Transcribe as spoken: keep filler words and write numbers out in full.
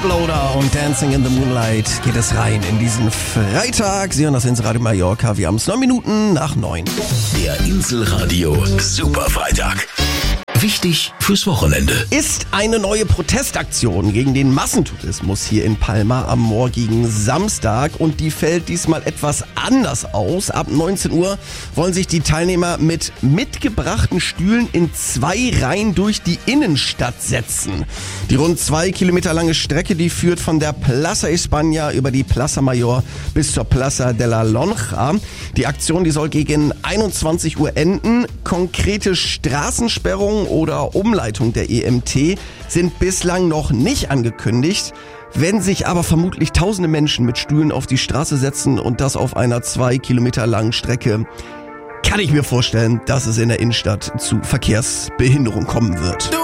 Toploader und Dancing in the Moonlight geht es rein in diesen Freitag. Sie hören das Inselradio Mallorca. Wir haben es neun Minuten nach neun. Der Inselradio Superfreitag. Wichtig fürs Wochenende. Ist eine neue Protestaktion gegen den Massentourismus hier in Palma am morgigen Samstag und die fällt diesmal etwas anders aus. Ab neunzehn Uhr wollen sich die Teilnehmer mit mitgebrachten Stühlen in zwei Reihen durch die Innenstadt setzen. Die rund zwei Kilometer lange Strecke, die führt von der Plaza España über die Plaza Mayor bis zur Plaza de la Lonja. Die Aktion, die soll gegen einundzwanzig Uhr enden. Konkrete Straßensperrungen oder Umleitung der E M T sind bislang noch nicht angekündigt. Wenn sich aber vermutlich tausende Menschen mit Stühlen auf die Straße setzen und das auf einer zwei Kilometer langen Strecke, kann ich mir vorstellen, dass es in der Innenstadt zu Verkehrsbehinderung kommen wird.